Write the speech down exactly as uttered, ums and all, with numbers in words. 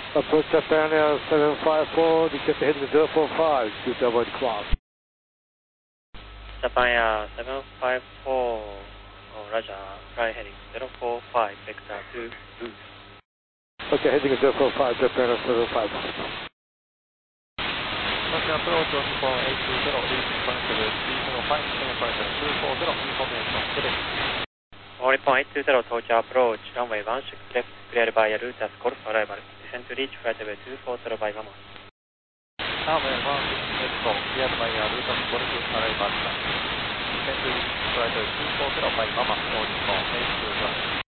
Approach Japan Air seven five four, get heading zero four five, due to avoid cloud. Japan Air seven five four, oh, Roger, fly heading zero four five, vector two, boost. Okay, heading zero four five, Japan Air seven five four. Okay, approach one four eight two zero, reaching point three zero five, seven five zero two four zero, information given. one point eight two zero, Tokyo approach, runway one six left, cleared by a route as Golf arrival. Descend to reach flight level two four zero by Mama. Runway one six left, cleared by a route as Golf arrival. Descend to reach flight level two four zero by Mama, four point eight two zero.